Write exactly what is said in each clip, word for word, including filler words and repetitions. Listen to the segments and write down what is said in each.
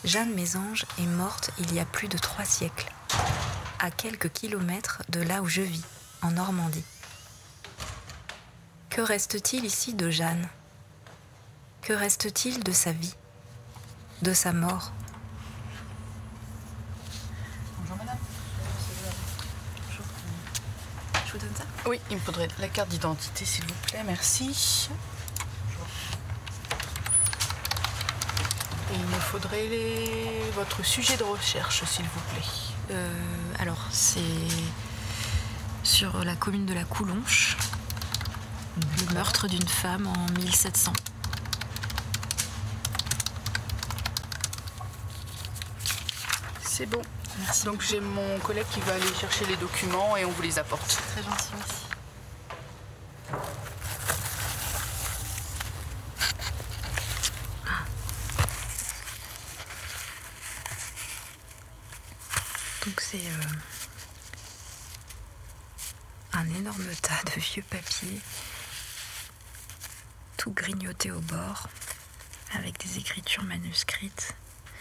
Jeanne Mésange est morte il y a plus de trois siècles, à quelques kilomètres de là où je vis, en Normandie. Que reste-t-il ici de Jeanne ? Que reste-t-il de sa vie ? De sa mort ? Bonjour madame. Bonjour. Je vous donne ça ? Oui, il me faudrait la carte d'identité s'il vous plaît, merci. Et il me faudrait les... votre sujet de recherche s'il vous plaît. euh, Alors, c'est sur la commune de la Coulonche, le meurtre d'une femme en mille sept cents. C'est bon. Merci. Donc j'ai mon collègue qui va aller chercher les documents et on vous les apporte. Très gentil, merci. Donc c'est euh, un énorme tas de vieux papiers, tout grignoté au bord, avec des écritures manuscrites,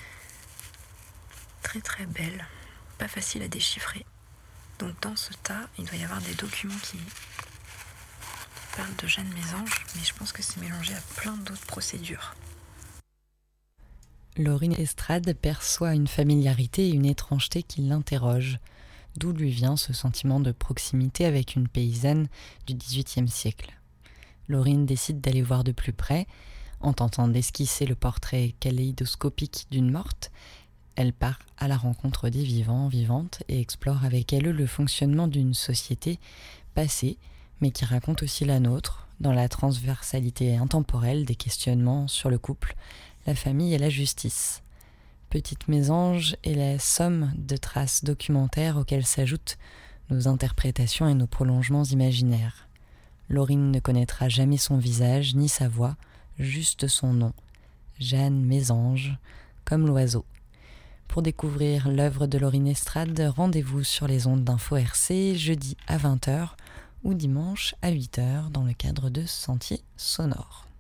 très très belles, pas faciles à déchiffrer. Donc dans ce tas, il doit y avoir des documents qui parlent de Jeanne Mésange, mais je pense que c'est mélangé à plein d'autres procédures. Laurine Estrade perçoit une familiarité et une étrangeté qui l'interrogent. D'où lui vient ce sentiment de proximité avec une paysanne du dix-huitième siècle. Laurine décide d'aller voir de plus près. En tentant d'esquisser le portrait kaléidoscopique d'une morte, elle part à la rencontre des vivants, vivantes, et explore avec elles le fonctionnement d'une société passée, mais qui raconte aussi la nôtre, dans la transversalité intemporelle des questionnements sur le couple, la famille et la justice. Petite Mésange est la somme de traces documentaires auxquelles s'ajoutent nos interprétations et nos prolongements imaginaires. Laurine ne connaîtra jamais son visage ni sa voix, juste son nom. Jeanne Mésange, comme l'oiseau. Pour découvrir l'œuvre de Laurine Estrade, rendez-vous sur les ondes d'Info R C jeudi à vingt heures ou dimanche à huit heures dans le cadre de Sentiers sonores.